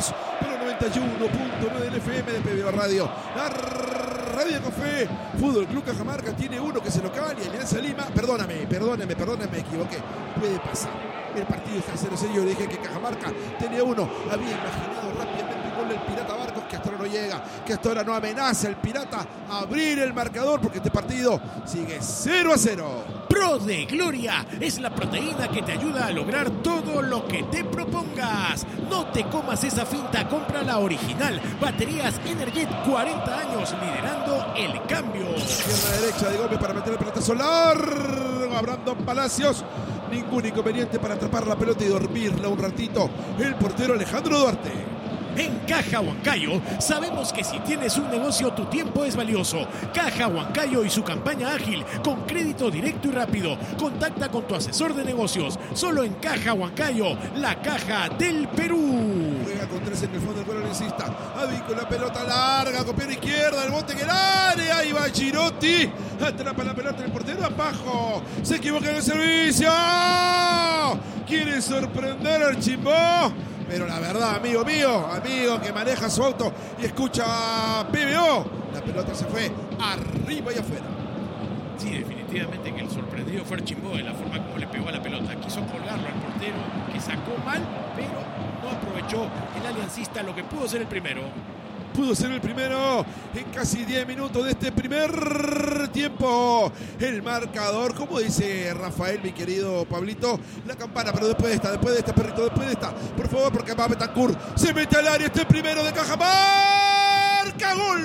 Palacios, por 91.9 del FM de PBO Radio. La Radio Café. Fútbol Club Cajamarca tiene uno que es el local y Alianza Lima. Perdóname, me equivoqué. Puede pasar. El partido está 0-0. Yo le dije que Cajamarca tenía uno. Había imaginado rápidamente un gol del Pirata Barcos que hasta ahora no llega, que hasta ahora no amenaza el Pirata a abrir el marcador porque este partido sigue 0-0. Pro de Gloria es la proteína que te ayuda a lograr todo lo que te propongas. No te comas esa finta, compra la original. Baterías Energet, 40 años liderando el cambio. Pierna derecha de Gómez para meter el pelotazo largo a Brandon Palacios. Ningún inconveniente para atrapar la pelota y dormirla un ratito. El portero Alejandro Duarte. En Caja Huancayo sabemos que si tienes un negocio tu tiempo es valioso. Caja Huancayo y su campaña ágil con crédito directo y rápido. Contacta con tu asesor de negocios. Solo en Caja Huancayo, la caja del Perú. Juega con 3 en el fondo del gol insista. Avi con la pelota larga, con pierna izquierda, el bote en el área. Ahí va Girotti. Atrapa la pelota el portero abajo. Se equivoca en el servicio. Quiere sorprender al Chimbó. Pero la verdad, amigo mío, amigo que maneja su auto y escucha PBO, la pelota se fue arriba y afuera. Sí, definitivamente que el sorprendido fue Archimbó en la forma como le pegó a la pelota. Quiso colgarlo al portero, que sacó mal, pero no aprovechó el aliancista lo que pudo ser el primero. Pudo ser el primero en casi 10 minutos de este primer tiempo. El marcador, como dice Rafael, mi querido Pablito, la campana, pero después de esta, perrito, después de esta. Por favor, porque va Betancourt, se mete al área este primero de Cajamarca. ¡Gol!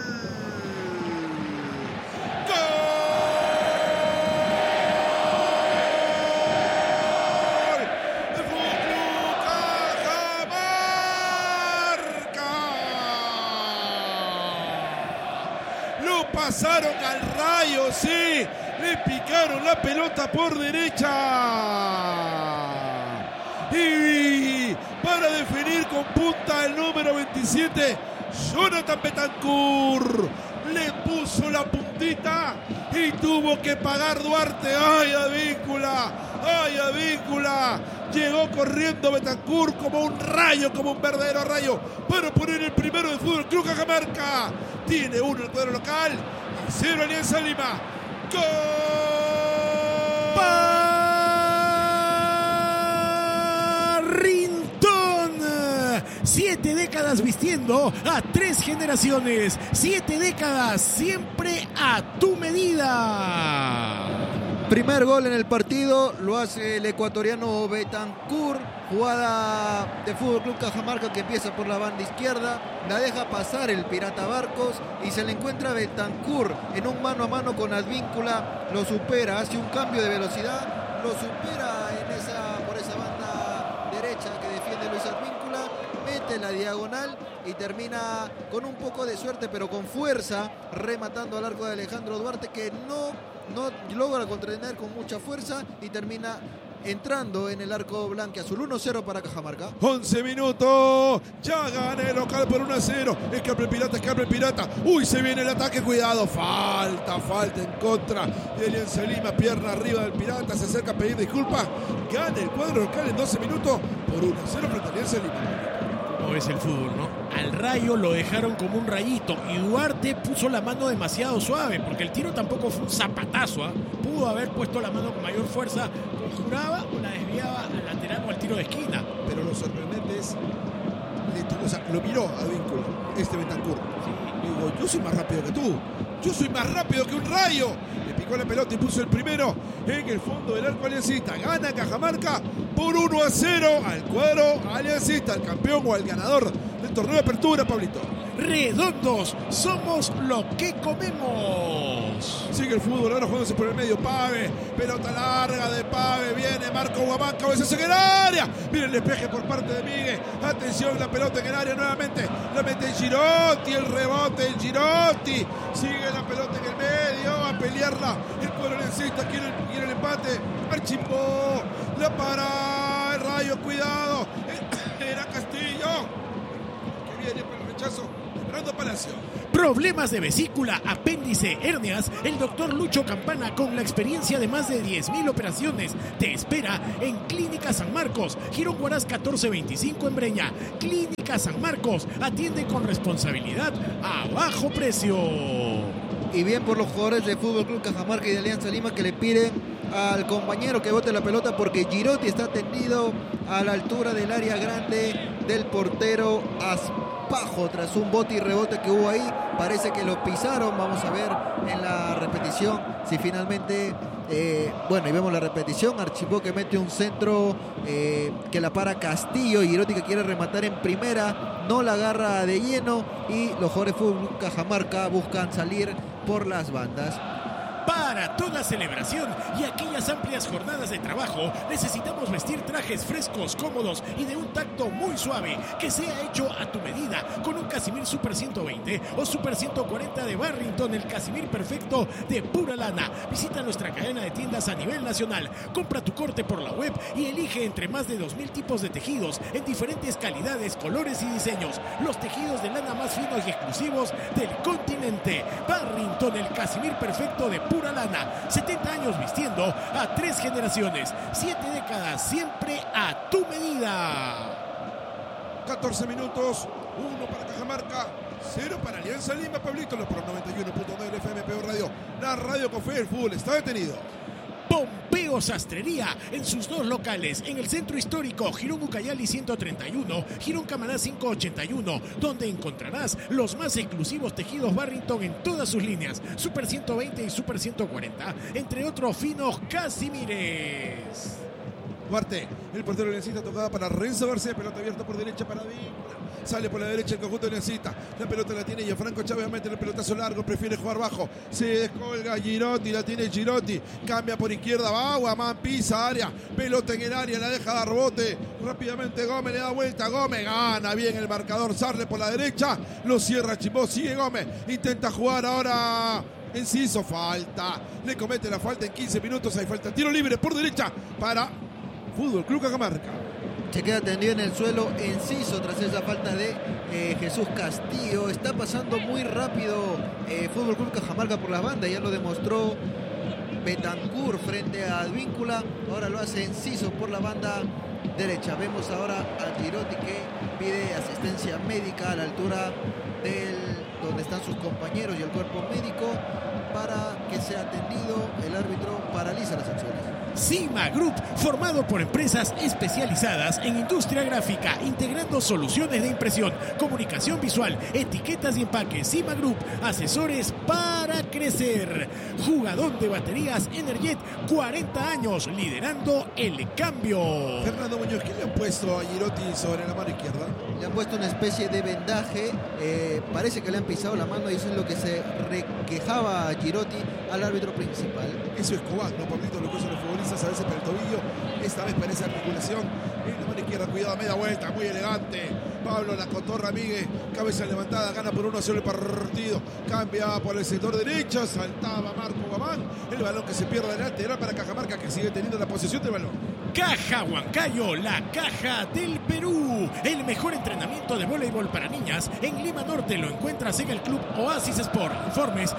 ¡Gol! Pasaron al Rayo, sí, le picaron la pelota por derecha y para definir con punta el número 27, Jonathan Betancourt le puso la puntita y tuvo que pagar Duarte. ¡Ay, Advíncula! Llegó corriendo Betancourt como un rayo, como un verdadero rayo, para poner el primero del Fútbol Club Cajamarca. Tiene uno el cuadro local y 0 Alianza Lima. ¡Gol! Barrintón. 7 décadas vistiendo a 3 generaciones. 7 décadas siempre a tu medida. Primer gol en el partido lo hace el ecuatoriano Betancourt. Jugada de Fútbol Club Cajamarca que empieza por la banda izquierda. La deja pasar el Pirata Barcos y se le encuentra Betancourt en un mano a mano con Advíncula. Lo supera, hace un cambio de velocidad. Lo supera por esa banda derecha que defiende Luis Advíncula. Mete la diagonal y termina con un poco de suerte pero con fuerza rematando al arco de Alejandro Duarte, que no logra contener con mucha fuerza y termina entrando en el arco blanquiazul. 1-0 para Cajamarca. 11 minutos. Ya gana el local por 1-0. Escapa el Pirata. Uy, se viene el ataque. Cuidado. Falta en contra de Alianza Lima. Pierna arriba del Pirata. Se acerca a pedir disculpas. Gana el cuadro local en 12 minutos por 1-0 frente a Alianza Lima. ¿Cómo es el fútbol, no? Al Rayo lo dejaron como un rayito y Duarte puso la mano demasiado suave, porque el tiro tampoco fue un zapatazo, ¿eh? Pudo haber puesto la mano con mayor fuerza, conjuraba o la desviaba al lateral o al tiro de esquina. Pero lo sorprendente es, lo miró a Advíncula, Betancourt. Sí. Digo, yo soy más rápido que tú, yo soy más rápido que un rayo. Le picó la pelota y puso el primero en el fondo del arco aliancista. Gana Cajamarca por 1-0 al cuadro aliancista, al campeón o al ganador del torneo de apertura, Pablito. Redondos, somos lo que comemos. Sigue el fútbol, ahora jugándose por el medio. Pave, pelota larga de Pave. Viene Marco Guamán, cabezazo en el área. Miren el despeje por parte de Miguel. Atención, la pelota en el área nuevamente. La mete Girotti, el rebote en Girotti. Sigue la pelota en el medio, a pelearla. El cuadro aliancista quiere el empate. Archimbó, la para el Rayo, cuidado. Era Castillo, que viene por el rechazo. Brandon Palacios. Problemas de vesícula, apéndice, hernias. El doctor Lucho Campana, con la experiencia de más de 10.000 operaciones, te espera en Clínica San Marcos, Girón Huaraz 1425 en Breña. Clínica San Marcos atiende con responsabilidad a bajo precio. Y bien por los jugadores de Fútbol Club Cajamarca y de Alianza Lima, que le piden al compañero que bote la pelota, porque Girotti está tendido a la altura del área grande del portero Aspajo. Tras un bote y rebote que hubo ahí, parece que lo pisaron. Vamos a ver en la repetición si finalmente... bueno, y vemos la repetición. Archipó que mete un centro que la para Castillo, y Girotti que quiere rematar en primera, no la agarra de lleno, y los jugadores de Fútbol Cajamarca buscan salir por las bandas. Para toda celebración y aquellas amplias jornadas de trabajo, necesitamos vestir trajes frescos, cómodos y de un tacto muy suave, que sea hecho a tu medida, con un Casimir Super 120 o Super 140 de Barrington, el Casimir perfecto de pura lana. Visita nuestra cadena de tiendas a nivel nacional, compra tu corte por la web y elige entre más de 2.000 tipos de tejidos en diferentes calidades, colores y diseños. Los tejidos de lana más finos y exclusivos del continente. Barrington, el Casimir perfecto de pura lana. 70 años vistiendo a 3 generaciones, 7 décadas, siempre a tu medida. 14 minutos, 1 para Cajamarca, 0 para Alianza Lima. Pablito, los por 91.9 FM PO Radio, la radio con fe. El fútbol está detenido. Pompeo Sastrería, en sus 2 locales, en el centro histórico, Girón Ucayali 131, Girón Camaná 581, donde encontrarás los más exclusivos tejidos Barrington en todas sus líneas, Super 120 y Super 140, entre otros finos Casimires. Duarte, el portero necesita tocada para Renzo García, pelota abierta por derecha para Víncula. Sale por la derecha el conjunto necesita. La pelota la tiene Gianfranco Chávez, mete el pelotazo largo, prefiere jugar bajo. Se descolga Girotti, la tiene Girotti. Cambia por izquierda, va Guamán, pisa área. Pelota en el área, la deja dar bote. Rápidamente Gómez le da vuelta. Gómez gana bien el marcador. Sarle por la derecha, lo cierra Chipó, sigue Gómez. Intenta jugar ahora Enciso, falta. Le comete la falta en 15 minutos. Hay falta, tiro libre por derecha para Fútbol Club Cajamarca. Se queda tendido en el suelo Enciso tras esa falta de Jesús Castillo. Está pasando muy rápido Fútbol Club Cajamarca por las bandas. Ya lo demostró Betancur frente a Advíncula. Ahora lo hace Enciso por la banda derecha. Vemos ahora a Girotti que pide asistencia médica a la altura donde están sus compañeros y el cuerpo médico para que sea atendido. El árbitro paraliza las acciones. Cima Group, formado por empresas especializadas en industria gráfica, integrando soluciones de impresión, comunicación visual, etiquetas y empaques. Cima Group, asesores para crecer. Jugador de baterías Energet, 40 años, liderando el cambio. Fernando Muñoz, ¿qué le han puesto a Girotti sobre la mano izquierda? Le han puesto una especie de vendaje. Parece que le han pisado la mano, y eso es lo que se requejaba a Girotti al árbitro principal. Eso es Cobán, ¿no, Pablito? Lo que usan los futbolistas a veces para el tobillo. Esta vez parece articulación en la mano izquierda. Cuidado, media vuelta, muy elegante. Pablo La Cotorra Miguel, cabeza levantada, gana por 1-0 el partido. Cambia por el sector derecho, saltaba Marco Guamán. El balón que se pierde adelante era para Cajamarca, que sigue teniendo la posesión del balón. Caja Huancayo, la caja del Perú. El mejor entrenamiento de voleibol para niñas en Lima Norte lo encuentras en el Club Oasis Sport. Informes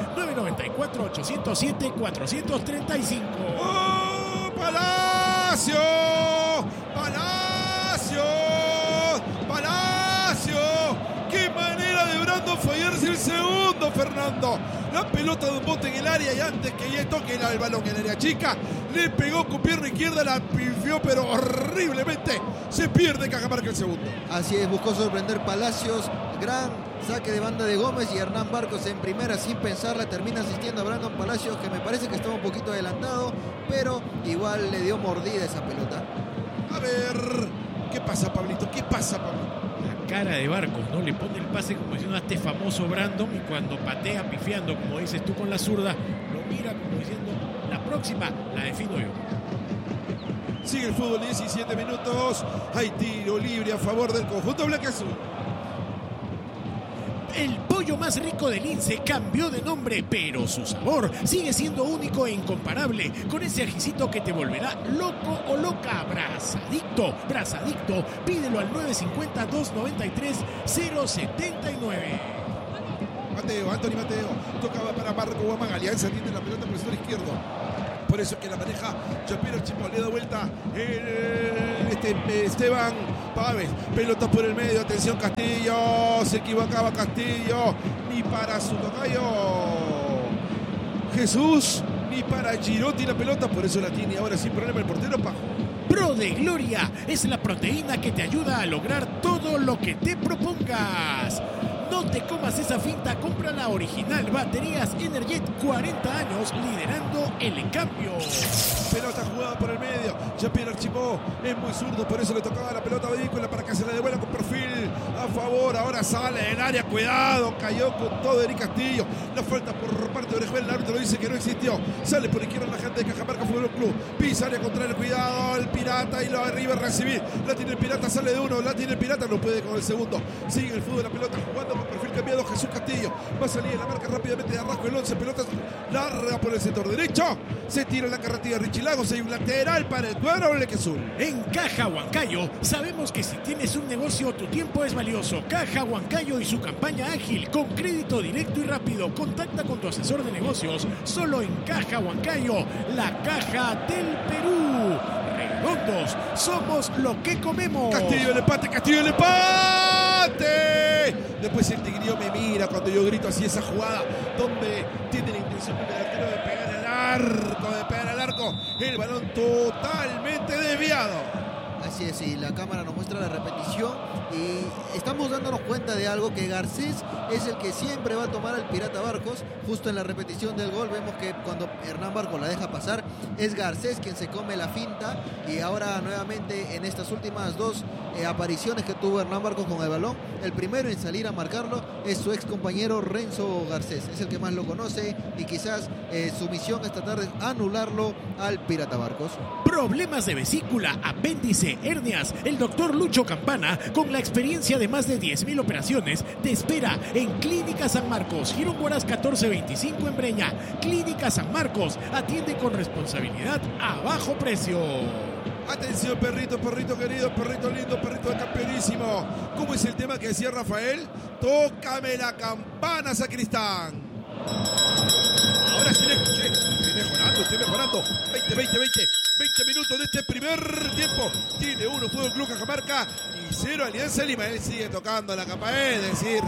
994-807-435. ¡Oh, Palacio! ¡Palacio! ¡Palacio! ¡Qué manera de Brandon fallarse el segundo, Fernando! La pelota de un bote en el área, y antes que ya toque el balón en el área chica, le pegó con pierna izquierda, la pifió pero horriblemente. Se pierde Cajamarca el segundo. Así es, buscó sorprender Palacios. Gran saque de banda de Gómez, y Hernán Barcos en primera sin pensarla termina asistiendo a Brandon Palacios, que me parece que estaba un poquito adelantado, pero igual le dio mordida esa pelota. A ver, ¿qué pasa, Pablito? ¿Qué pasa, Pablito? Cara de Barcos, ¿no? Le pone el pase como diciendo a este famoso Brandon, y cuando patea pifiando, como dices tú, con la zurda, lo mira como diciendo, la próxima la defino yo. Sigue el fútbol, 17 minutos. Hay tiro libre a favor del conjunto blanquiazul. El pollo más rico del Lince cambió de nombre, pero su sabor sigue siendo único e incomparable, con ese ajicito que te volverá loco o loca. Brazadicto, Brazadicto, pídelo al 950-293-079. Anthony Mateo. Tocaba para Marco Guamán. Alianza tiene la pelota por el sector izquierdo. Por eso es que la maneja Jean-Pierre Archibald. Le da vuelta Esteban Páez. Pelota por el medio. Atención Castillo. Se equivocaba Castillo. Ni para su tocayo Jesús, ni para Girotti la pelota. Por eso la tiene ahora sin problema el portero Pajo. Pro de Gloria es la proteína que te ayuda a lograr todo lo que te propongas. No te comas esa finta, compra la original. Baterías Energet, 40 años liderando el cambio. Pelota jugada por el medio. Jean-Pierre Archibald es muy zurdo, por eso le tocaba la pelota a Víncula para que se la devuelva con perfil a favor. Ahora sale del área, cuidado, cayó con todo Eric Castillo. La falta por parte de Orejuela, el árbitro dice que no existió. Sale por izquierda la gente de Cajamarca Fútbol Club. Pisa área contraria, cuidado, el Pirata y lo arriba a recibir. La tiene el Pirata, sale de uno, la tiene el Pirata, no puede con el segundo. Sigue el fútbol, la pelota jugando con perfil cambiado Jesús Castillo. Va a salir en la marca rápidamente de Arrasco el 11, pelota larga por el sector derecho. Se tira en la carretilla Richie Lagos, hay un lateral para el cuadro Lequezul. En Caja Huancayo sabemos que si tienes un negocio tu tiempo es valioso. Caja Huancayo y su campaña ágil con crédito directo y rápido. Contacta con tu asesor de negocios solo en Caja Huancayo, la caja del Perú. Redondos, somos lo que comemos. Castillo el empate, Castillo el empate. Después el Tigrillo me mira cuando yo grito así esa jugada donde tiene la intención del arquero de pegar al arco, el balón totalmente desviado. Así es, y la cámara nos muestra la repetición y estamos dándonos cuenta de algo, que Garcés es el que siempre va a tomar al Pirata Barcos. Justo en la repetición del gol vemos que cuando Hernán Barcos la deja pasar es Garcés quien se come la finta, y ahora nuevamente en estas últimas dos apariciones que tuvo Hernán Barcos con el balón, el primero en salir a marcarlo es su ex compañero Renzo Garcés, es el que más lo conoce y quizás su misión esta tarde es anularlo al Pirata Barcos. Problemas de vesícula, apéndice, hernias. El doctor Lucho Campana, con la experiencia de más de 10.000 operaciones, te espera en Clínica San Marcos, Girón Huaraz 1425 en Breña. Clínica San Marcos, atiende con responsabilidad a bajo precio. Atención, perrito querido, perrito lindo, perrito de campeonísimo. ¿Cómo es el tema que decía Rafael? Tócame la campana, sacristán. Ahora sí le escuché. Estoy mejorando. 20 minutos de este primer tiempo. Tiene 1 Fútbol Club Cajamarca y 0 Alianza Lima. Él sigue tocando la capa, es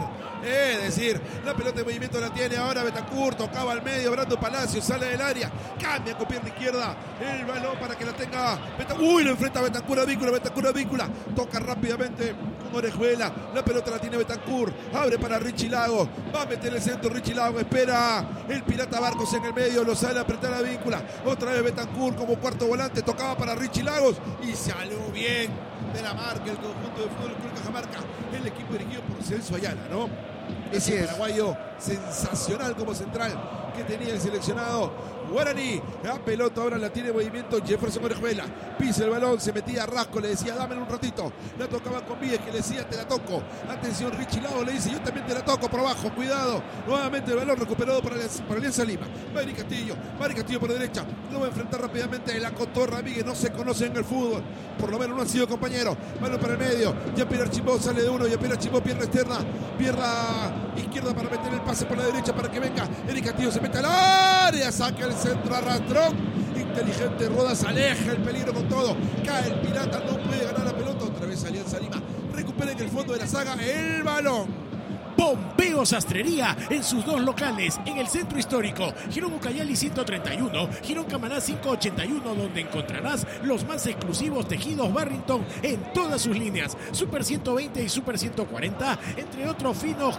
decir, la pelota de movimiento la tiene ahora Betancur, tocaba al medio, Brando Palacio, sale del área, cambia con pierna izquierda, el balón para que la tenga Betancur, lo enfrenta Betancur a Víncula, toca rápidamente con Orejuela, la pelota la tiene Betancur, abre para Richie Lagos, va a meter el centro Richie Lagos, espera el Pirata Barcos en el medio, lo sale a apretar a Víncula, otra vez Betancur como cuarto volante, tocaba para Richie Lagos y salió bien de la marca el conjunto de Fútbol Club Cajamarca, el equipo dirigido por Celso Ayala, ¿no? Ese paraguayo sensacional como central que tenía el seleccionado Guaraní. La pelota ahora la tiene en movimiento Jefferson Orejuela. Pisa el balón, se metía a Rasco, le decía dámelo un ratito. La tocaba con Víez, que le decía te la toco. Atención, Richie Lagos le dice yo también te la toco por abajo, cuidado. Nuevamente el balón recuperado por Alianza Lima. Mari Castillo por derecha. Lo va a enfrentar rápidamente la Cotorra Miguel. No se conocen en el fútbol. Por lo menos no han sido compañeros. Balón para el medio. Jean-Pierre Archibald sale de uno. Jean-Pierre Archibald, pierna externa. Pierna izquierda para meter el pase por la derecha para que venga. Eric Castillo se mete al área. Saca el centro, arrastrón. Inteligente Rodas, aleja el peligro con todo. Cae el Pirata, no puede ganar la pelota. Otra vez Alianza Lima. Recupera en el fondo de la saga el balón. Pompeo Sastrería en sus dos locales, en el centro histórico, Girón Ucayali 131, Girón Camaná 581, donde encontrarás los más exclusivos tejidos Barrington en todas sus líneas, Super 120 y Super 140, entre otros finos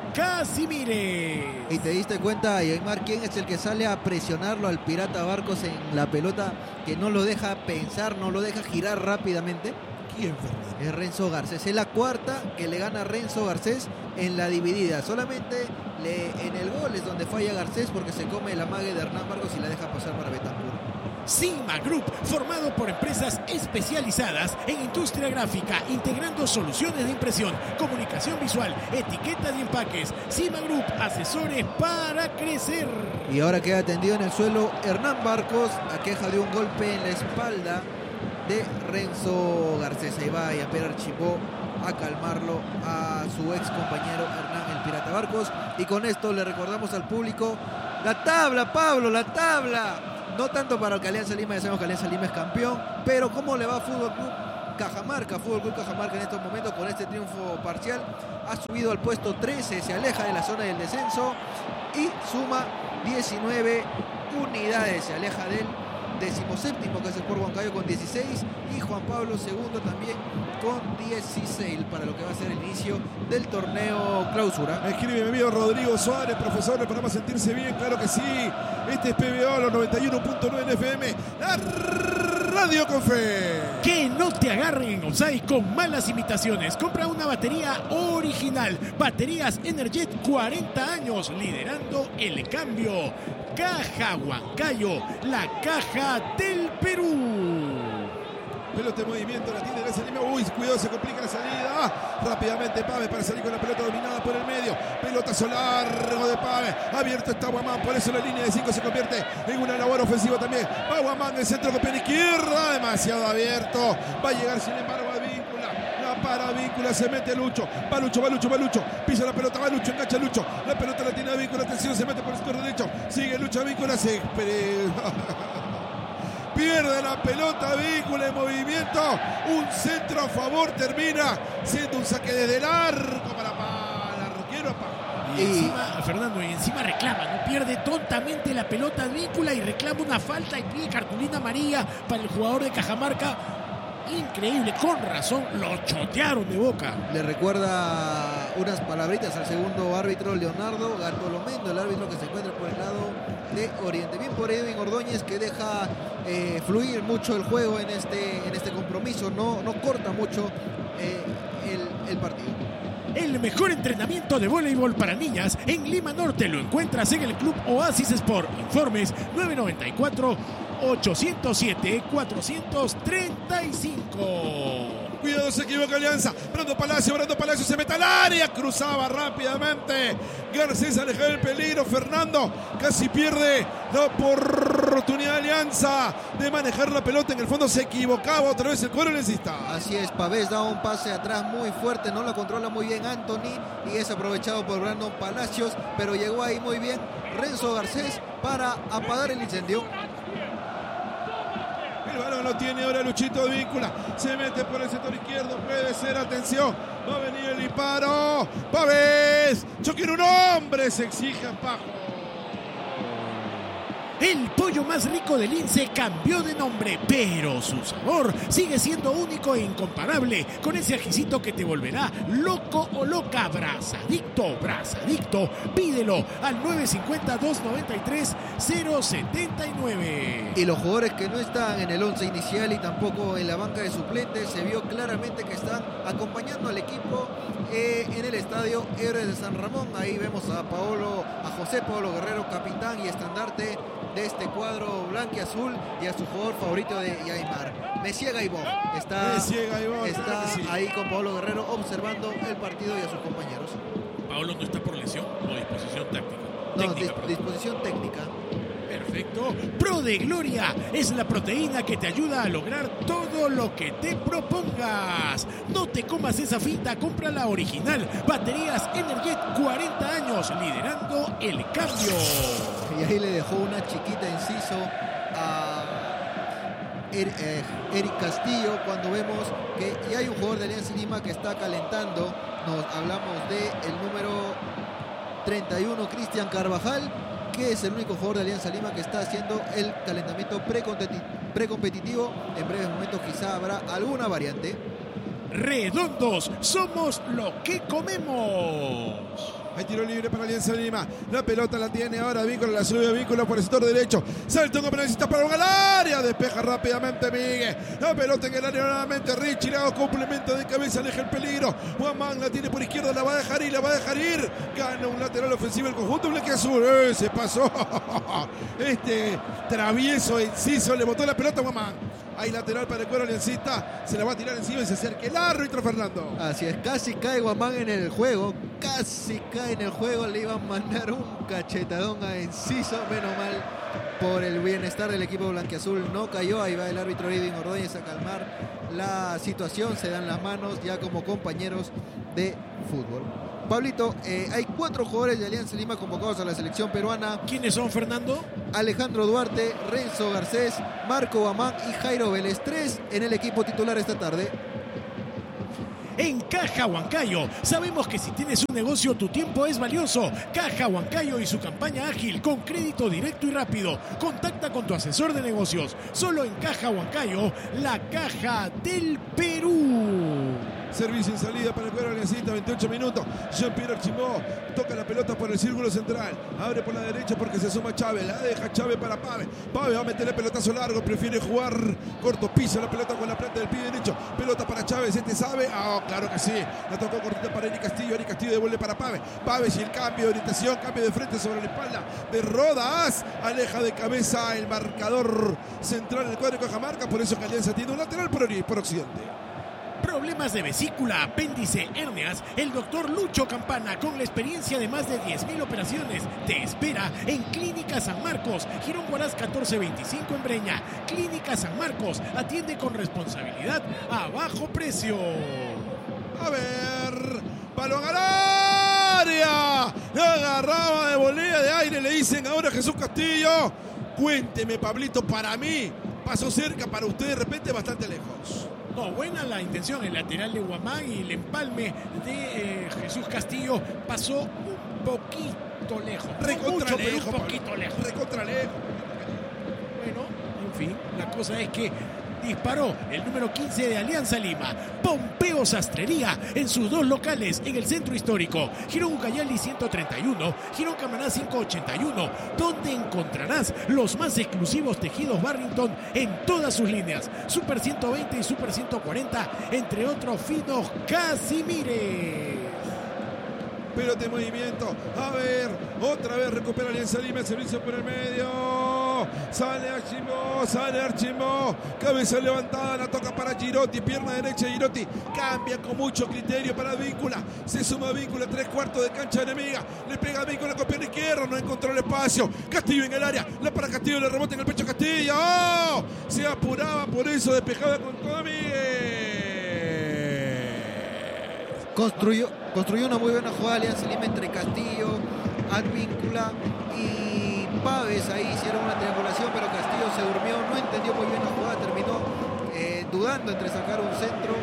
Casimire. Y te diste cuenta, Aymar, quién es el que sale a presionarlo al Pirata Barcos en la pelota, que no lo deja pensar, no lo deja girar rápidamente. ¿Quién, Fernando? Es Renzo Garcés. Es la cuarta que le gana Renzo Garcés en la dividida. Solamente en el gol es donde falla Garcés porque se come la mague de Hernán Barcos y la deja pasar para Betancur. Sigma Group, formado por empresas especializadas en industria gráfica, integrando soluciones de impresión, comunicación visual, etiquetas y empaques. Sigma Group, asesores para crecer. Y ahora queda tendido en el suelo Hernán Barcos, a queja de un golpe en la espalda de Renzo Garcés. Ahí va Jean-Pierre Archibald a calmarlo a su ex compañero Hernán el Pirata Barcos. Y con esto le recordamos al público la tabla, Pablo, la tabla. No tanto para el que Alianza Lima, ya sabemos que Alianza Lima es campeón, pero cómo le va a Fútbol Club Cajamarca. Fútbol Club Cajamarca en estos momentos, con este triunfo parcial, ha subido al puesto 13, se aleja de la zona del descenso y suma 19 unidades, se aleja del 17º, que es el Sport Huancayo, con 16, y Juan Pablo II también con 16 para lo que va a ser el inicio del torneo clausura. Escribe mi amigo Rodrigo Suárez, profesor del programa Sentirse Bien, claro que sí. Este es PBO, los 91.9 en FM, la radio con fe. Que no te agarren en offside con malas imitaciones. Compra una batería original. Baterías Energet, 40 años liderando el cambio. Caja Huancayo, la caja del Perú. Pelota en movimiento, la tiene Alianza Lima. Uy, cuidado, se complica la salida. Rápidamente Pave para salir con la pelota dominada por el medio. Pelotazo largo de Pave. Abierto está Guamán, por eso la línea de 5 se convierte en una labor ofensiva también. Va Guamán, el centro con pierna izquierda, demasiado abierto. Va a llegar sin embargo a Víncula. La para Víncula, se mete Lucho. Va Lucho. Pisa la pelota, va Lucho, engancha Lucho. La pelota la tiene a Víncula, atención, se mete por el sector derecho. Sigue Lucho, Víncula, se... Pierde la pelota, Víncula en movimiento. Un centro a favor, termina siendo un saque desde el arco para el arquero. Y encima, Fernando, reclama, no pierde tontamente la pelota Víncula y reclama una falta y pide cartulina amarilla para el jugador de Cajamarca. Increíble, con razón, lo chotearon de boca. Le recuerda unas palabritas al segundo árbitro, Leonardo Gartolomendo, el árbitro que se encuentra por el lado de Oriente. Bien por Edwin Ordóñez, que deja fluir mucho el juego en este compromiso, no corta mucho el partido. El mejor entrenamiento de voleibol para niñas en Lima Norte lo encuentras en el Club Oasis Sport. Informes 994-807-435. Cuidado, se equivoca Alianza. Brando Palacio se mete al área. Cruzaba rápidamente. Garcés aleja del peligro. Fernando casi pierde la oportunidad de Alianza de manejar la pelota. En el fondo se equivocaba otra vez el cuadro necesita. Así es, Pavés da un pase atrás muy fuerte. No la controla muy bien Anthony y es aprovechado por Brandon Palacios. Pero llegó ahí muy bien Renzo Garcés para apagar el incendio. El balón lo tiene ahora Luchito Víncula. Se mete por el sector izquierdo. Puede ser, atención. Va a venir el disparo. Pavés. Choque en un hombre. Se exige a Pajo. El pollo más rico del INSE cambió de nombre, pero su sabor sigue siendo único e incomparable, con ese ajicito que te volverá loco o loca. Brazadicto, pídelo al 950-293-079. Y los jugadores que no están en el 11 inicial y tampoco en la banca de suplentes, se vio claramente que están acompañando al equipo en el estadio Héroes de San Ramón. Ahí vemos a José Pablo Guerrero, capitán y estandarte de este cuadro blanquiazul, y a su jugador favorito de Aymar, Messier Gaibón. Está ahí con Pablo Guerrero observando el partido y a sus compañeros. Pablo no está por lesión o disposición táctica. No, disposición técnica. Perfecto. Pro de Gloria es la proteína que te ayuda a lograr todo lo que te propongas. No te comas esa finta, compra la original. Baterías Energet, 40 años liderando el cambio. Y ahí le dejó una chiquita inciso a Eric Castillo cuando vemos que ya hay un jugador de Alianza Lima que está calentando. Nos hablamos del número 31, Cristian Carvajal, que es el único jugador de Alianza Lima que está haciendo el calentamiento precompetitivo. En breves momentos quizá habrá alguna variante. Redondos, somos lo que comemos. Hay tiro libre para Alianza Lima. La pelota la tiene ahora Víncula, la sube Víncula por el sector derecho. Salta un penalista para el área. Despeja rápidamente Miguel. La pelota en el área nuevamente. Richie le hago complemento de cabeza, aleja el peligro. Guamán la tiene por izquierda. izquierda, la va a dejar ir. Gana un lateral ofensivo el conjunto blanquiazul. Se pasó. Este travieso Enciso le botó la pelota a Guamán. Hay lateral para el cuadro aliancista. Se la va a tirar encima y se acerca el árbitro Fernando. Así es, casi cae Guamán en el juego. Le iban a mandar un cachetadón a Enciso. Menos mal, por el bienestar del equipo blanquiazul no cayó. Ahí va el árbitro Irving Ordóñez a calmar la situación. Se dan las manos ya como compañeros de fútbol. Pablito, hay 4 jugadores de Alianza Lima convocados a la selección peruana. ¿Quiénes son, Fernando? Alejandro Duarte, Renzo Garcés, Marco Guamán y Jairo Vélez. 3 en el equipo titular esta tarde. En Caja Huancayo, sabemos que si tienes un negocio, tu tiempo es valioso. Caja Huancayo y su campaña ágil, con crédito directo y rápido. Contacta con tu asesor de negocios. Solo en Caja Huancayo, la caja del Perú. Servicio en salida para el cuadro aliancista, 28 minutos. Jean-Pierre Archimó toca la pelota por el círculo central. Abre por la derecha porque se suma Chávez. La deja Chávez para Pave. Pave va a meter el pelotazo largo. Prefiere jugar corto. Pisa la pelota con la planta del pie derecho. Pelota para Chávez. Sabe. Claro que sí. La tocó cortita para Eri Castillo. Eri Castillo devuelve para Pave. Pave sin el cambio de orientación. Cambio de frente sobre la espalda de Rodas. Aleja de cabeza el marcador central del cuadro de Cajamarca. Por eso que Alianza tiene un lateral por occidente. Problemas de vesícula, apéndice, hernias. El doctor Lucho Campana, con la experiencia de más de 10.000 operaciones, te espera en Clínica San Marcos, Girón Huaraz 1425 en Breña. Clínica San Marcos atiende con responsabilidad a bajo precio. A ver, balón al área. La agarraba de volea de aire, le dicen ahora a Jesús Castillo. Cuénteme, Pablito, para mí pasó cerca, para usted de repente bastante lejos. No, buena la intención, el lateral de Guamán y el empalme de Jesús Castillo pasó un poquito lejos. Recontra lejos, un poquito lejos. Recontra lejos. Bueno, en fin, la cosa es que disparó el número 15 de Alianza Lima, Pompeo Sastrería, en sus 2 locales en el centro histórico, Girón Ucayali 131, Girón Camaná 581, donde encontrarás los más exclusivos tejidos Barrington en todas sus líneas, Super 120 y Super 140, entre otros finos Casimires. Pelota en movimiento. A ver, otra vez recupera Alianza Lima, el servicio por el medio. Sale Archimó. Cabeza levantada, la toca para Girotti. Pierna derecha de Girotti. Cambia con mucho criterio para Víncula. Se suma Víncula, 3/4 de cancha enemiga. Le pega a Víncula con pierna izquierda. No encontró el espacio. Castillo en el área. La para Castillo, le rebota en el pecho Castillo. ¡Oh! Se apuraba, por eso despejaba con todo Miguel. Construyó una muy buena jugada Alianza Lima entre Castillo, Advíncula y Paves. Ahí hicieron una triangulación, pero Castillo se durmió, no entendió muy bien la jugada, terminó dudando entre sacar un centro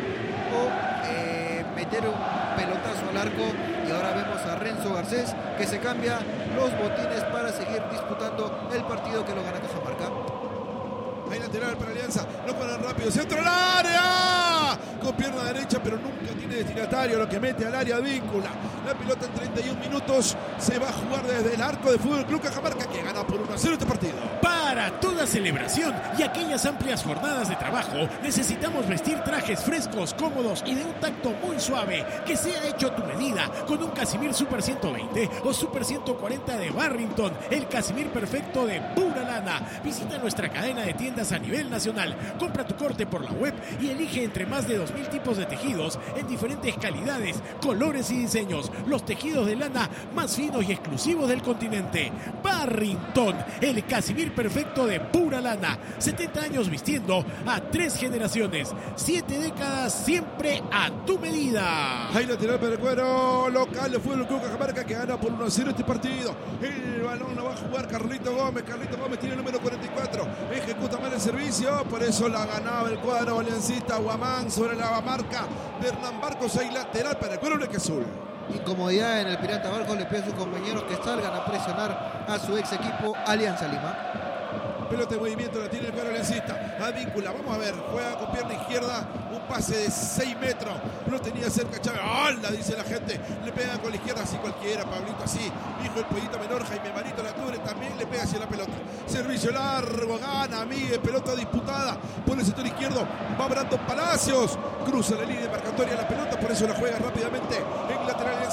o meter un pelotazo al arco. Y ahora vemos a Renzo Garcés que se cambia los botines para seguir disputando el partido que lo gana Cajamarca. Hay lateral para Alianza, lo ponen rápido, centro al área, con pierna derecha, pero nunca tiene destinatario, lo que mete al área Víncula. La pelota en 31 minutos se va a jugar desde el arco de Fútbol Club Cajamarca, que gana por 1-0 este partido. Para toda celebración y aquellas amplias jornadas de trabajo, necesitamos vestir trajes frescos, cómodos y de un tacto muy suave, que sea hecho a tu medida, con un Casimir Super 120 o Super 140 de Barrington, el Casimir perfecto de pura lana. Visita nuestra cadena de tiendas a nivel nacional. Compra tu corte por la web y elige entre más de 2.000 tipos de tejidos en diferentes calidades, colores y diseños. Los tejidos de lana más finos y exclusivos del continente. Barrington, el Casimir perfecto de pura lana. 70 años vistiendo a 3 generaciones. 7 décadas siempre a tu medida. Hay lateral para el cuadro local de Fútbol Club Cajamarca, que gana por 1-0 este partido. El balón lo va a jugar Carlito Gómez. Carlito Gómez tiene el número 44. Ejecuta mal el servicio, por eso la ganaba el cuadro aliancista. Guamán sobre la marca de Hernán Barcos. Hay lateral para el cuadro blanquiazul. Incomodidad en el Pirata Barcos, le pide a sus compañeros que salgan a presionar a su ex equipo Alianza Lima. Pelota de movimiento, la tiene el cuadro aliancista. Advíncula, vamos a ver, juega con pierna izquierda, un pase de 6 metros. Lo tenía cerca Chávez. ¡Hala! Dice la gente. Le pega con la izquierda, así cualquiera, Pablito, así. Hijo el pollito menor, Jaime Marito Lature también le pega hacia la pelota. Servicio largo, gana Miguel, pelota disputada por el sector izquierdo. Va Brandon Palacios, cruza la línea marcatoria la pelota, por eso la juega rápidamente en lateral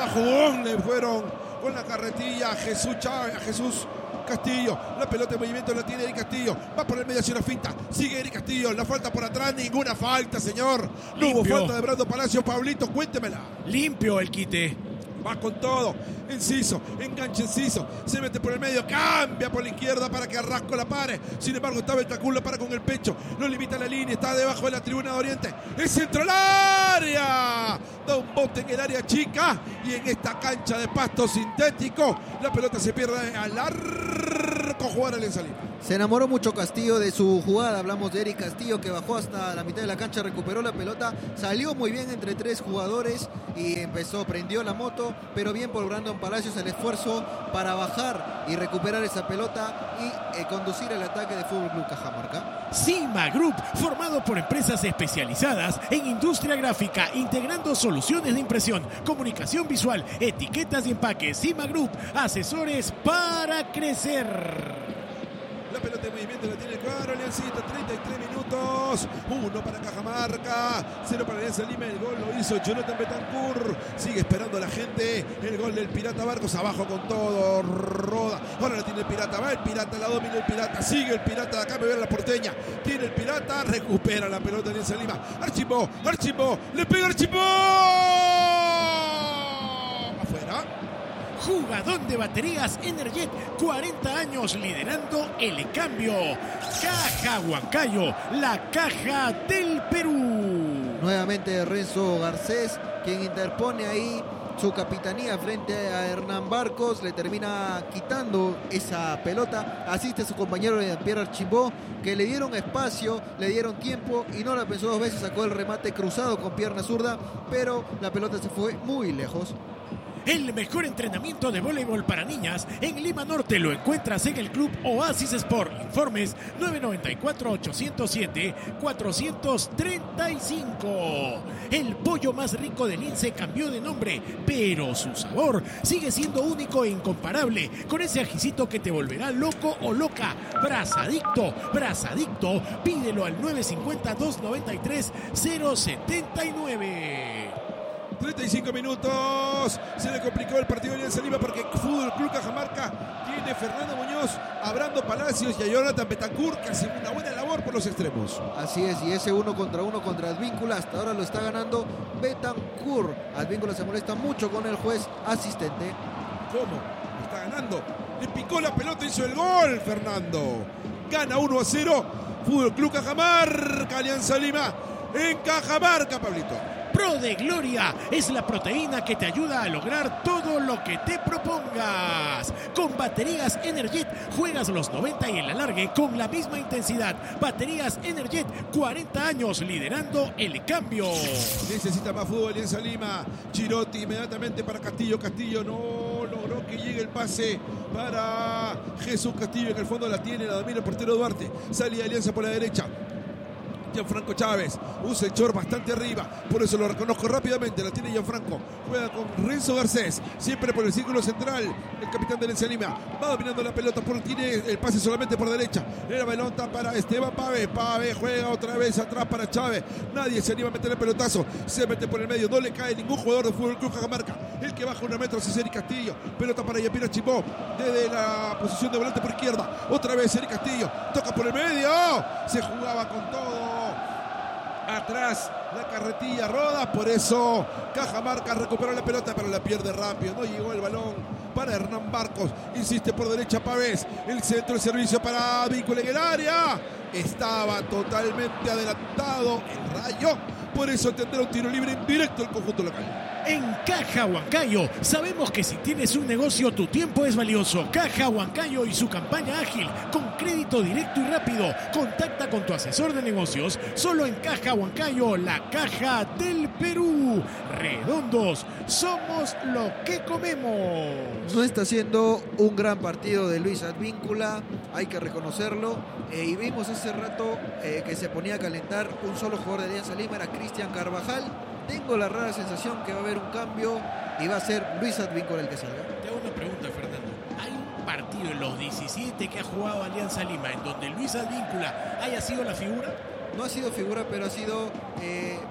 abajo, ¡bum! Le fueron con la carretilla a Jesús Chávez, a Jesús Castillo. La pelota en movimiento la tiene Eric Castillo. Va por el medio hacia una finta. Sigue Eric Castillo. La falta por atrás. Ninguna falta, señor. No hubo falta de Brando Palacio. Pablito, cuéntemela. Limpio el quite. Va con todo. Enciso. Engancha Enciso. Se mete por el medio. Cambia por la izquierda para que Arrasco la pare. Sin embargo, está Betancur. La para con el pecho. No limita la línea. Está debajo de la tribuna de Oriente. El centro al área. Da un bote en el área chica. Y en esta cancha de pasto sintético, la pelota se pierde al arco. Jugar al Alianza Lima. Se enamoró mucho Castillo de su jugada. Hablamos de Eric Castillo, que bajó hasta la mitad de la cancha, recuperó la pelota, salió muy bien entre tres jugadores y prendió la moto, pero bien por Brandon Palacios el esfuerzo para bajar y recuperar esa pelota y conducir el ataque de Fútbol Club Cajamarca. Cima Group, formado por empresas especializadas en industria gráfica, integrando soluciones de impresión, comunicación visual, etiquetas y empaques. Cima Group, asesores para crecer. La pelota en movimiento la tiene el cuadro Aliancita, 33 minutos, 1 para Cajamarca, 0 para Alianza Lima. El gol lo hizo Jonathan Betancur. Sigue esperando la gente el gol del Pirata Barcos, abajo con todo, roda. Ahora la tiene el Pirata, va el Pirata, la domina el Pirata, sigue el Pirata, de acá me ve la porteña. Tiene el Pirata, recupera la pelota Alianza Lima. Archimbó, le pega Archimbó. Afuera. Jugador de baterías Energet, 40 años liderando el cambio. Caja Huancayo, la caja del Perú. Nuevamente Renzo Garcés, quien interpone ahí su capitanía frente a Hernán Barcos, le termina quitando esa pelota, asiste a su compañero Pierre Archimbó, que le dieron espacio, le dieron tiempo y no la pensó dos veces, sacó el remate cruzado con pierna zurda, pero la pelota se fue muy lejos. El mejor entrenamiento de voleibol para niñas en Lima Norte lo encuentras en el Club Oasis Sport. Informes 994-807-435. El pollo más rico del INSE cambió de nombre, pero su sabor sigue siendo único e incomparable, con ese ajicito que te volverá loco o loca. Brazadicto, pídelo al 950-293-079. 35 minutos, se le complicó el partido de Alianza Lima porque Fútbol Club Cajamarca tiene Fernando Muñoz, a Brando Palacios y a Jonathan Betancur, que hacen una buena labor por los extremos. Así es, y ese 1 contra 1 contra Advíncula hasta ahora lo está ganando Betancur. Advíncula se molesta mucho con el juez asistente. ¿Cómo? Está ganando. Le picó la pelota, hizo el gol Fernando. Gana 1-0 Fútbol Club Cajamarca, Alianza Lima en Cajamarca, Pablito. Pro de Gloria es la proteína que te ayuda a lograr todo lo que te propongas. Con baterías Energet juegas los 90 y el alargue con la misma intensidad. Baterías Energet, 40 años liderando el cambio. Necesita más fútbol Alianza Lima. Girotti inmediatamente para Castillo. Castillo no logró que llegue el pase para Jesús Castillo. En el fondo la tiene, la domina el portero Duarte. Salía Alianza por la derecha. Gianfranco Chávez, un sector bastante arriba, por eso lo reconozco rápidamente, la tiene Gianfranco, juega con Renzo Garcés, siempre por el círculo central, el capitán de Alianza Lima, va dominando la pelota, tiene el pase solamente por derecha, la pelota para Esteban Pave, juega otra vez atrás para Chávez, nadie se anima a meter el pelotazo, se mete por el medio, no le cae ningún jugador de Fútbol Club Cajamarca, el que baja 1 metro es Eric Castillo, pelota para Yapira Chimbó, desde la posición de volante por izquierda, otra vez Eric Castillo, toca por el medio, se jugaba con todo. Atrás la carretilla roda, por eso Cajamarca recupera la pelota, pero la pierde rápido, no llegó el balón para Hernán Barcos, insiste por derecha Pavés, el centro de servicio para Advíncula en el área, estaba totalmente adelantado el Rayo, por eso tendrá un tiro libre indirecto el conjunto local. En Caja Huancayo sabemos que si tienes un negocio tu tiempo es valioso. Caja Huancayo y su campaña ágil con crédito directo y rápido. Contacta con tu asesor de negocios solo en Caja Huancayo, la caja del Perú. Redondos, somos lo que comemos. No está siendo un gran partido de Luis Advíncula, hay que reconocerlo, y vimos hace rato que se ponía a calentar un solo jugador de Alianza Lima, era Cristian Carvajal. Tengo la rara sensación que va a haber un cambio y va a ser Luis Advíncula el que salga. Te hago una pregunta, Fernando. ¿Hay un partido en los 17 que ha jugado Alianza Lima en donde Luis Advíncula haya sido la figura? No ha sido figura, pero ha sido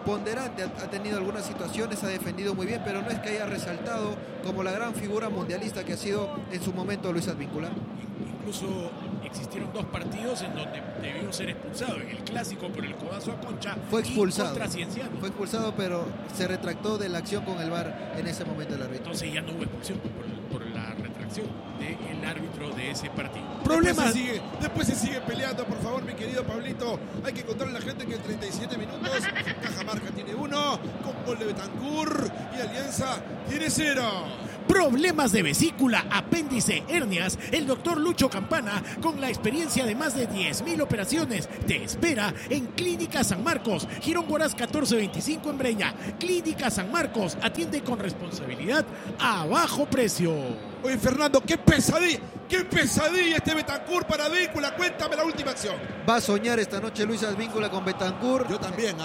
ponderante, ha tenido algunas situaciones, ha defendido muy bien, pero no es que haya resaltado como la gran figura mundialista que ha sido en su momento Luis Advíncula. Incluso existieron 2 partidos en donde debió ser expulsado. En el clásico por el codazo a Concha fue expulsado. Y contra Cienciano. Fue expulsado, pero se retractó de la acción con el VAR en ese momento el árbitro. Entonces ya no hubo expulsión por la retracción del árbitro de ese partido. Problemas. Después se sigue peleando, por favor, mi querido Pablito. Hay que contarle a la gente que en 37 minutos Cajamarca tiene 1, con gol de Betancur, y Alianza tiene 0. Problemas de vesícula, apéndice, hernias. El doctor Lucho Campana, con la experiencia de más de 10.000 operaciones, te espera en Clínica San Marcos, Girón Guaraz 1425 en Breña. Clínica San Marcos atiende con responsabilidad a bajo precio. Oye, Fernando, qué pesadilla este Betancur para Advíncula. Cuéntame la última acción. Va a soñar esta noche Luis Advíncula con Betancur. Yo también,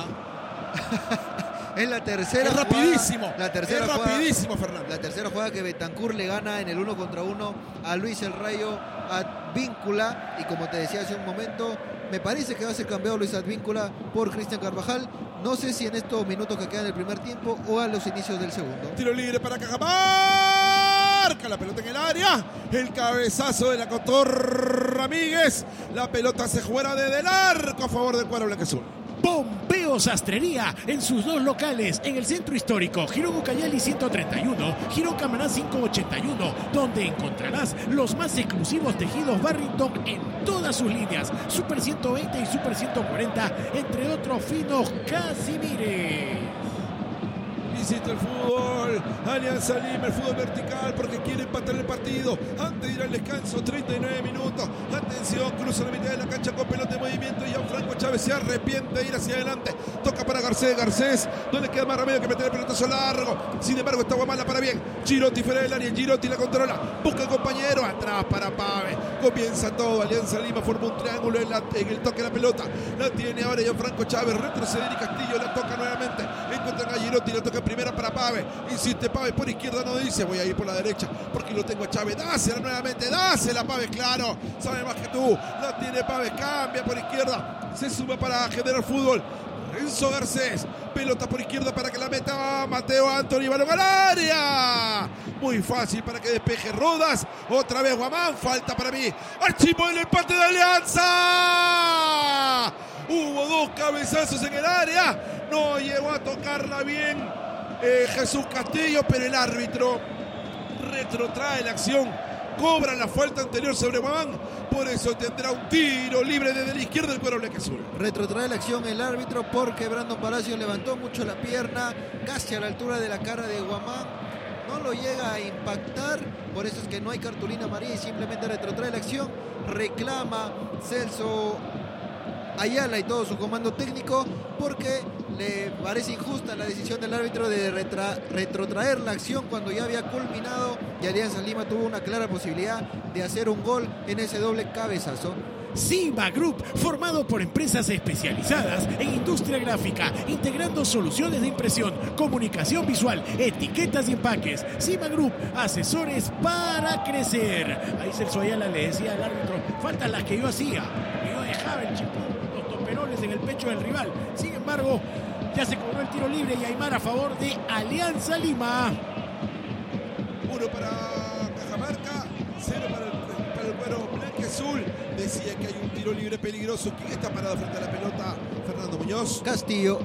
Es la tercera es rapidísimo. Jugada, la tercera es rapidísimo, Fernando. La tercera jugada que Betancur le gana en el 1 contra 1 a Luis el Rayo Advíncula. Y como te decía hace un momento, me parece que va a ser cambiado Luis Advíncula por Cristian Carvajal. No sé si en estos minutos que quedan del primer tiempo o a los inicios del segundo. Tiro libre para Cajamarca. La pelota en el área. El cabezazo de la Cotor Ramírez. La pelota se juega desde el arco a favor del cuadro blanquiazul. Pompeo Sastrería en sus 2 locales en el centro histórico, Girón Ucayali 131, Girón Camaná 581, donde encontrarás los más exclusivos tejidos Barrington en todas sus líneas, Super 120 y Super 140, entre otros finos Casimires. Visita el fútbol, Alianza Lima, el fútbol vertical, porque quiere empatar el partido antes de ir al descanso, 39 minutos. Atención, cruza la mitad de la cancha con pelota de movimiento y Franco Chávez se arrepiente de ir hacia adelante. Toca para Garcés, no le queda más remedio que meter el pelotazo largo. Sin embargo, está Guamala para bien. Girotti fuera del área, Girotti la controla, busca el compañero, atrás para Pave. Comienza todo, Alianza Lima forma un triángulo en el toque de la pelota. La tiene ahora Franco Chávez, retrocede y Castillo, la toca nuevamente. Encuentran a Girotti, la toca primera para Pave, insiste Pave por izquierda, no dice voy a ir por la derecha porque lo tengo a Chávez, dásela nuevamente, dásela Pave, claro, sabe más que tú, la tiene Pave, cambia por izquierda, se suma para generar fútbol. Renzo Garcés, pelota por izquierda para que la meta Mateo Anthony, balón al área, muy fácil para que despeje Rodas, otra vez Guamán, falta para mí, archivó el empate de Alianza. Hubo 2 cabezazos en el área, no llegó a tocarla bien Jesús Castillo, pero el árbitro retrotrae la acción, cobra la falta anterior sobre Guamán, por eso tendrá un tiro libre desde la izquierda del cuadro blanquiazul. Retrotrae la acción el árbitro porque Brandon Palacios levantó mucho la pierna, casi a la altura de la cara de Guamán, no lo llega a impactar, por eso es que no hay cartulina amarilla y simplemente retrotrae la acción. Reclama Celso Ayala y todo su comando técnico porque le parece injusta la decisión del árbitro de retrotraer la acción cuando ya había culminado y Alianza Lima tuvo una clara posibilidad de hacer un gol en ese doble cabezazo. Cima Group, formado por empresas especializadas en industria gráfica, integrando soluciones de impresión, comunicación visual, etiquetas y empaques. Cima Group, asesores para crecer. Ahí Celso Ayala le decía al árbitro, faltan las que yo hacía, que yo dejaba el chipón, los toperoles en el pecho del rival. Sin embargo, ya se cobró el tiro libre y Aymar a favor de Alianza Lima. 1 para Cajamarca, 0 para el cuero blanquiazul. Decía que hay un tiro libre peligroso. ¿Quién está parado frente a la pelota? Fernando Muñoz. Castillo.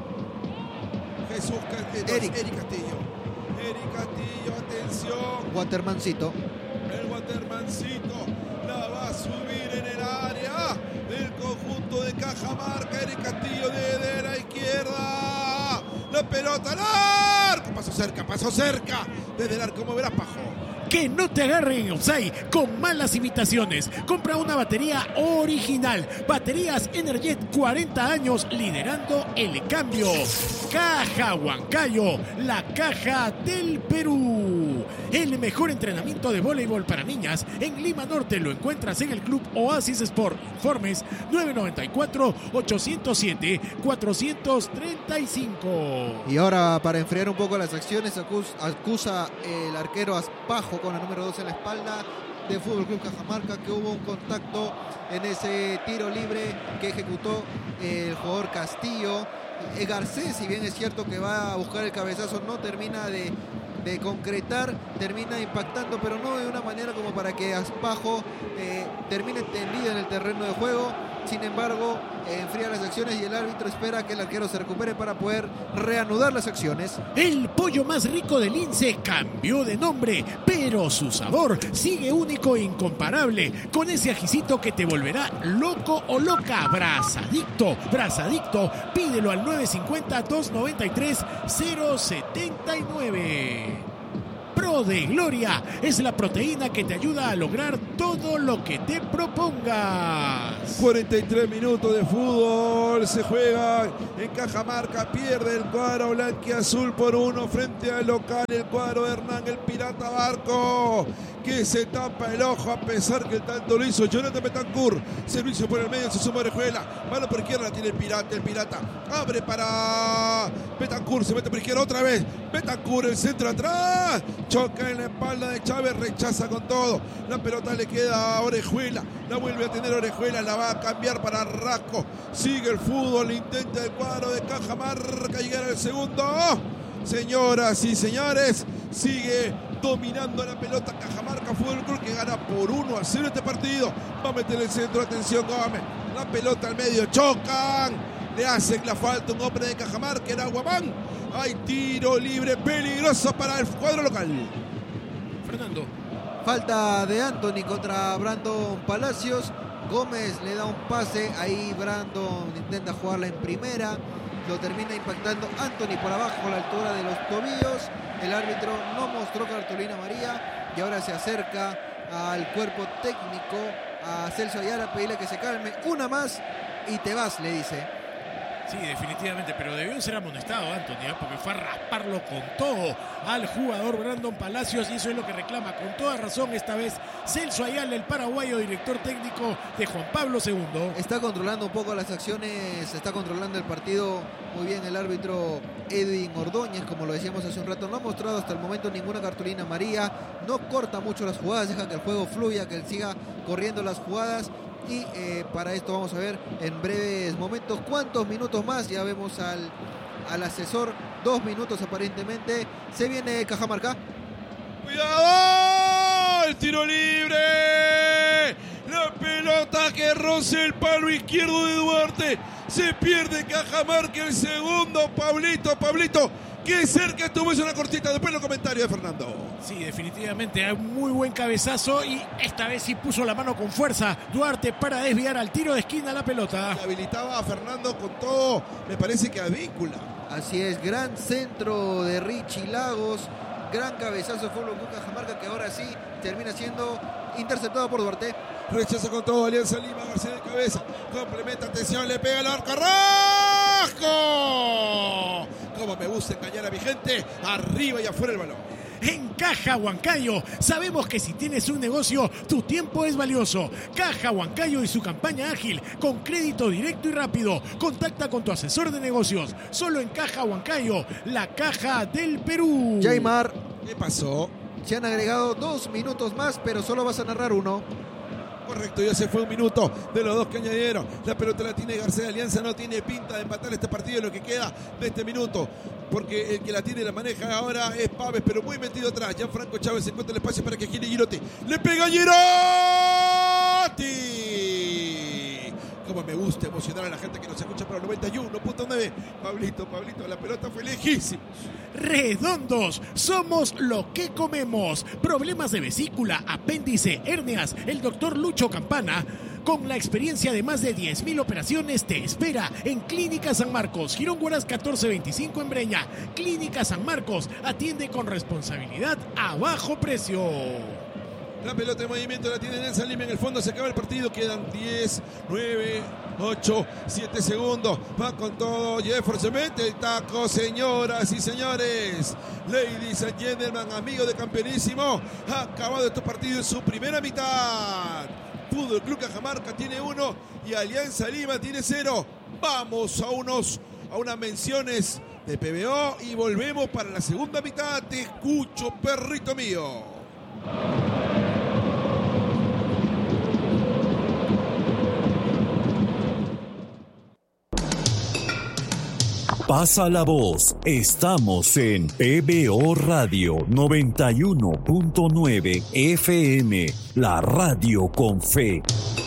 Eric Castillo. Eric Castillo, atención. Watermancito. El Watermancito la va a subir en el área del conjunto de Cajamarca. Eric Castillo desde la izquierda. La pelota al arco. Pasó cerca. Desde el arco, como verás, Pajo. Que no te agarren en offside con malas imitaciones. Compra una batería original. Baterías Energet, 40 años liderando el cambio. Caja Huancayo, la caja del Perú. El mejor entrenamiento de voleibol para niñas en Lima Norte lo encuentras en el Club Oasis Sport. Informes 994-807-435. Y ahora, para enfriar un poco las acciones, acusa el arquero Aspajo con el número 2 en la espalda de Fútbol Club Cajamarca que hubo un contacto en ese tiro libre que ejecutó el jugador Castillo Garcés, si bien es cierto que va a buscar el cabezazo, no termina de concretar, termina impactando, pero no de una manera como para que Aspajo termine tendido en el terreno de juego. Sin embargo, enfría las acciones y el árbitro espera que el arquero se recupere para poder reanudar las acciones. El pollo más rico del Lince cambió de nombre, pero su sabor sigue único e incomparable, con ese ajicito que te volverá loco o loca. Brazadicto, pídelo al 950-293-079. Pro de Gloria es la proteína que te ayuda a lograr todo lo que te propongas. 43 minutos de fútbol se juega en Cajamarca, pierde el cuadro blanquiazul por 1 frente al local, el cuadro de Hernán, el Pirata Barco, que se tapa el ojo a pesar que el tanto lo hizo Jonathan Betancourt. Servicio por el medio, se suma Orejuela, mano por izquierda, tiene el Pirata abre para Betancourt, se mete por izquierda otra vez, Betancourt, el centro atrás, choca en la espalda de Chávez, rechaza con todo, la pelota le queda a Orejuela, la vuelve a tener Orejuela, la va a cambiar para Rasco, sigue el fútbol, intenta el cuadro de Cajamarca llegar al segundo. Señoras y señores, sigue dominando la pelota Cajamarca Fútbol Club, que gana por 1-0 este partido. Va a meter el centro, atención Gómez, la pelota al medio, chocan, le hacen la falta un hombre de Cajamarca, era Guamán. Hay tiro libre peligroso para el cuadro local. Fernando. Falta de Anthony contra Brandon Palacios. Gómez le da un pase, ahí Brandon intenta jugarla en primera, lo termina impactando Anthony por abajo a la altura de los tobillos. El árbitro no mostró cartulina amarilla y ahora se acerca al cuerpo técnico, a Celso Ayala, a pedirle que se calme. Una más y te vas, le dice. Sí, definitivamente, pero debió ser amonestado Anthony, porque fue a rasparlo con todo al jugador Brandon Palacios, y eso es lo que reclama con toda razón esta vez Celso Ayala, el paraguayo, director técnico de Juan Pablo II. Está controlando un poco las acciones, está controlando el partido muy bien el árbitro Edwin Ordóñez, como lo decíamos hace un rato. No ha mostrado hasta el momento ninguna cartulina amarilla, no corta mucho las jugadas, deja que el juego fluya, que él siga corriendo las jugadas. Y para esto vamos a ver en breves momentos cuántos minutos más. Ya vemos al asesor, 2 minutos aparentemente. Se viene Cajamarca. ¡Cuidado! ¡El tiro libre! La pelota que roza el palo izquierdo de Duarte. Se pierde Cajamarca, el segundo. Pablito, qué cerca estuvo, es una cortita. Después los comentarios de Fernando. Sí, definitivamente, hay muy buen cabezazo y esta vez sí puso la mano con fuerza Duarte para desviar al tiro de esquina la pelota. Se habilitaba a Fernando con todo, me parece que a Víncula. Así es, gran centro de Richie Lagos, gran cabezazo fue Fútbol Club Cajamarca, que ahora sí termina siendo interceptado por Duarte. Rechaza con todo Alianza Lima, García de cabeza, complementa, atención, le pega el arco, Rasco. Como me gusta engañar a mi gente, arriba y afuera el balón. En Caja Huancayo sabemos que si tienes un negocio, tu tiempo es valioso. Caja Huancayo y su campaña ágil, con crédito directo y rápido. Contacta con tu asesor de negocios. Solo en Caja Huancayo, la caja del Perú. Jaimar, ¿Qué pasó? se han agregado 2 minutos más, pero solo vas a narrar 1. Correcto, ya se fue 1 minuto de los 2 que añadieron. La pelota la tiene García. Alianza no tiene pinta de empatar este partido en lo que queda de este minuto, porque el que la tiene y la maneja ahora es Paves, pero muy metido atrás. Gianfranco Chávez encuentra el espacio para que gire Girotti. ¡Le pega Girotti! Como me gusta emocionar a la gente que nos escucha por el 91.9. Pablito, la pelota fue lejísima. Redondos, somos lo que comemos. Problemas de vesícula, apéndice, hernias. El doctor Lucho Campana, con la experiencia de más de 10.000 operaciones, te espera en Clínica San Marcos, Girón Huaraz 1425 en Breña. Clínica San Marcos, atiende con responsabilidad a bajo precio. La pelota en movimiento la tiene Nelson Lima, en el fondo se acaba el partido, quedan 10, 9, 8, 7 segundos, va con todo, Jefferson mete el taco, señoras y señores, ladies and gentlemen, amigos de Campeonísimo, ha acabado este partido en su primera mitad. Fútbol Club Cajamarca tiene 1 y Alianza Lima tiene 0. Vamos a unas menciones de PBO y volvemos para la segunda mitad. Te escucho, perrito mío. Pasa la voz. Estamos en PBO Radio 91.9 FM, la radio con fe.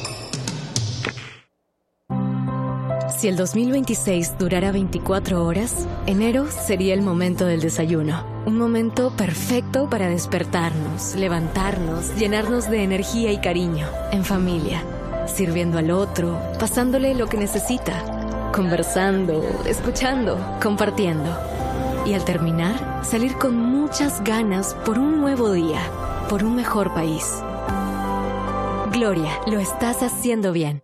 Si el 2026 durara 24 horas, enero sería el momento del desayuno. Un momento perfecto para despertarnos, levantarnos, llenarnos de energía y cariño, en familia, sirviendo al otro, pasándole lo que necesita, conversando, escuchando, compartiendo. Y al terminar, salir con muchas ganas por un nuevo día, por un mejor país. Gloria, lo estás haciendo bien.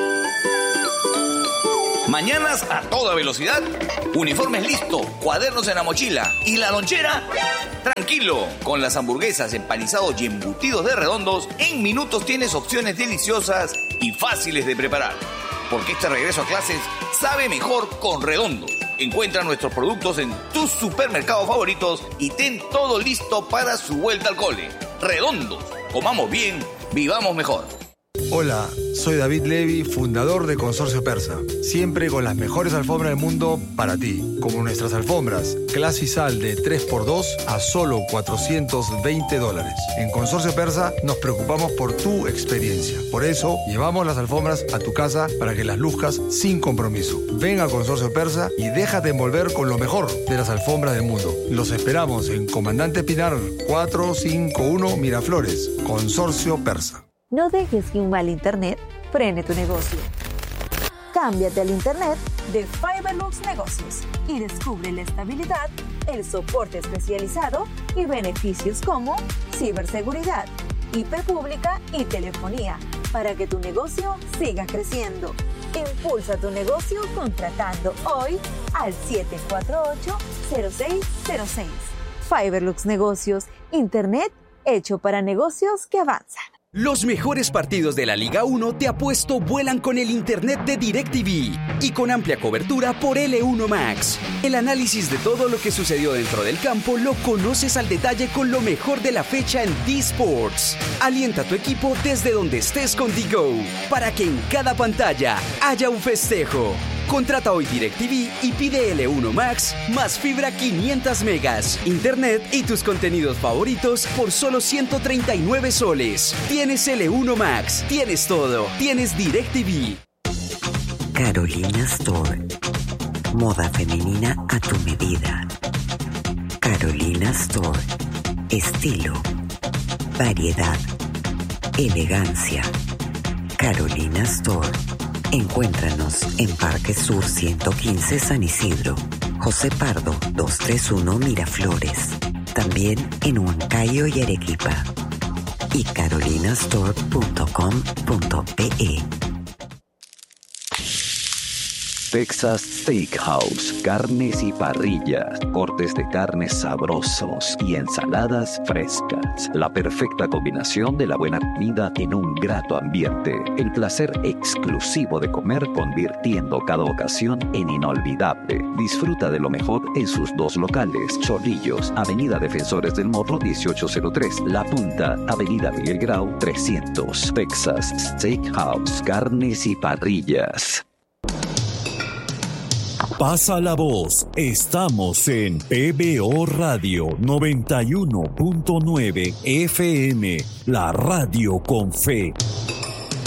Mañanas a toda velocidad, uniformes listo, cuadernos en la mochila y la lonchera. Tranquilo, con las hamburguesas, empanizados y embutidos de Redondos, en minutos tienes opciones deliciosas y fáciles de preparar. Porque este regreso a clases sabe mejor con Redondos. Encuentra nuestros productos en tus supermercados favoritos y ten todo listo para su vuelta al cole. Redondos, comamos bien, vivamos mejor. Hola, soy David Levy, fundador de Consorcio Persa. Siempre con las mejores alfombras del mundo para ti. Como nuestras alfombras, Clasisal de 3x2 a solo $420. En Consorcio Persa nos preocupamos por tu experiencia. Por eso, llevamos las alfombras a tu casa para que las luzcas sin compromiso. Ven a Consorcio Persa y déjate envolver con lo mejor de las alfombras del mundo. Los esperamos en Comandante Pinar 451 Miraflores. Consorcio Persa. No dejes que un mal internet frene tu negocio. Cámbiate al internet de Fiberlux Negocios y descubre la estabilidad, el soporte especializado y beneficios como ciberseguridad, IP pública y telefonía para que tu negocio siga creciendo. Impulsa tu negocio contratando hoy al 748-0606. Fiberlux Negocios, internet hecho para negocios que avanzan. Los mejores partidos de la Liga 1 te apuesto vuelan con el internet de DirecTV y con amplia cobertura por L1 Max. El análisis de todo lo que sucedió dentro del campo lo conoces al detalle con lo mejor de la fecha en D-Sports. Alienta a tu equipo desde donde estés con DiGo para que en cada pantalla haya un festejo. Contrata hoy DirecTV y pide L1 Max más fibra 500 megas, internet y tus contenidos favoritos por solo 139 soles. Tienes L1 Max, tienes todo, tienes DirecTV. Carolina Store. Moda femenina a tu medida. Carolina Store. Estilo, variedad, elegancia. Carolina Store. Encuéntranos en Parque Sur 115 San Isidro, José Pardo 231 Miraflores, también en Huancayo y Arequipa, y carolinastore.com.pe. Texas Steakhouse, carnes y parrillas, cortes de carnes sabrosos y ensaladas frescas. La perfecta combinación de la buena comida en un grato ambiente. El placer exclusivo de comer convirtiendo cada ocasión en inolvidable. Disfruta de lo mejor en sus dos locales. Chorrillos, Avenida Defensores del Morro 1803. La Punta, Avenida Miguel Grau 300. Texas Steakhouse, carnes y parrillas. Pasa la voz. Estamos en PBO Radio 91.9 FM, la radio con fe.